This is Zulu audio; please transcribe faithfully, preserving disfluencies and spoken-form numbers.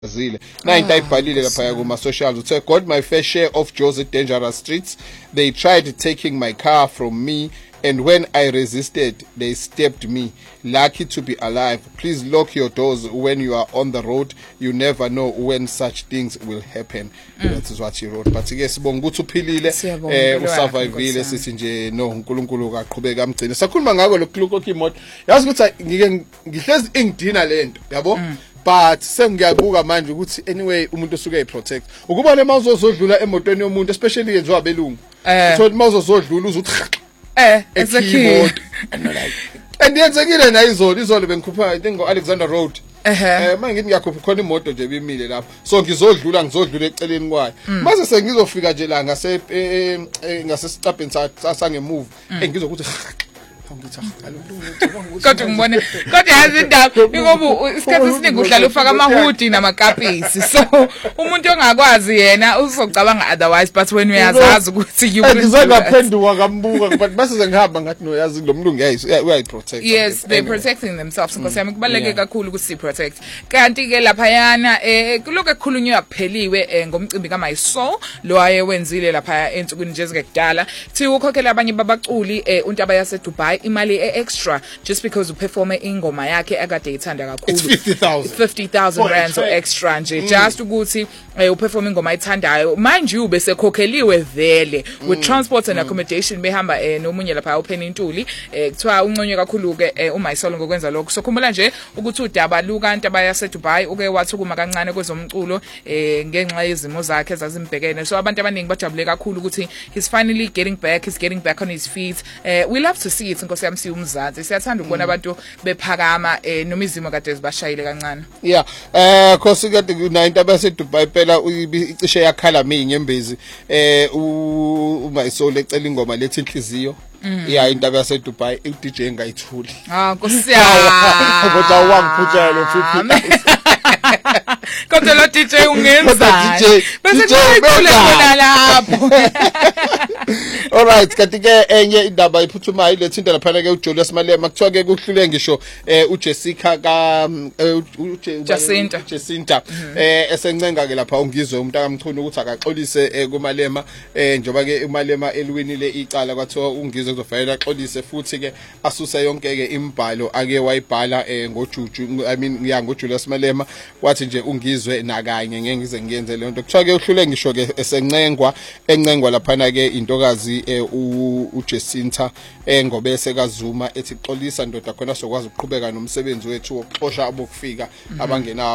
Zile na into ayibhalile lapha kuma socials uthe got my fair share of Jozi dangerous streets. They tried taking my car from me, and when I resisted they stabbed me. Lucky to be alive. Please lock your doors when you are on the road. You never know when such things will happen. mm. That is what he wrote. But ke sibonga ukuthi uphilile eh usurvivile sithi nje no uNkulunkulu kaqhubeka amgcine. Sakhuluma ngako lokuluko imoto yazi ukuthi ngike ngihlezi ingidina lento yabo. mm. But sengiyabuka manje ukuthi anyway umuntu osuke eprotect ukuba le mawuzozodlula emotweni yomuntu especially yenziwa abelungu uthola mawuzozodlula uzuthi eh exactly and yenzekile na izolo izolo bengikhupha I think ngo Alexander Road eh manje ngithi ngiyakhupha khona imoto nje bimile lapho so ngizodlula ngizodlula eceleni kwayo mase sengizofika nje la ngase ngase sicabheni sangemove engizokuthi kodwa ngibone kodwa yazi indaba ngoba isikhathi esiningi uhlala ufaka amahudi namakapisi so umuntu ongakwazi yena uzocabanga otherwise but when uyazazi ukuthi you will ngizongaphenduka kambuka but base sengihamba ngathi no yazi lo muntu uyayi protect. Yes, they protecting themselves because yami kubaleke kakhulu ukuthi protect kanti ke lapha yana eh kuloko ekhulunywa kupheliwe ngomcimbi kaMayiso lo ayewenzile lapha ensukwini nje ezikudala thi ukhokhela abanye babaculi untaba yase Dubai imali extra just because uperforme ingoma yakhe akade ithanda kakhulu fifty thousand rands or extra nje just ukuthi uperforme ingoma ayithandayo manje ube sekhokheliwe vele with transport and accommodation behamba nomunye lapha upheni intuli kuthiwa unconywe kakhulu ke uMayiso ngokwenza lokho so khumbula nje ukuthi udaba lukanti abayase Dubai uke wathukuma kancane kwezomculo ngenxa yezimo zakhe zazimbhekene so abantu abaningi bajabule kakhulu ukuthi he's finally getting back he's getting back on his feet. We love to see it Nkosi yami siumzansi siyathanda ukubona abantu bephakama noma izimo kade zibashayile kancane. Yeah eh Nkosi kade kuna into abase Dubai phela icishe yakhala minyembezi eh uMayiso lecela ingoma lethi inhliziyo yeah into abase Dubai uD J ngayithuli ah Nkosi yami kodwa wangiphutshela lo fifty kodwa lo D J ungenza bese kuyikhule khona lapho. Alright kanti ke enye indaba iphuthumayo lethinta lapha ke uJulius Malema kuthiwa ke kuhlule ngisho uJessica ka Jacinta Jacinta eh esencenga ke lapha ungizwe umuntu akamchuna ukuthi akaxolise kuMalema eh njoba ke uMalema elwinile icala kwathiwa ungizwe kuzofanele axolise futhi ke asuse yonke ke imbhalo ake wayibhala ngoJuju I mean ya ngoJulius Malema wathi nje ungizwe nakanye ngeke ngize ngiyenze le nto kuthiwa ke uhlule ngisho ke esencengwa encengwa lapha na ke intokazi uJacinta engobese kaZuma ethi xolisa ndoda khona sokwazi ukuqhubeka nomsebenzi wethu wokuxosha abokufika abangena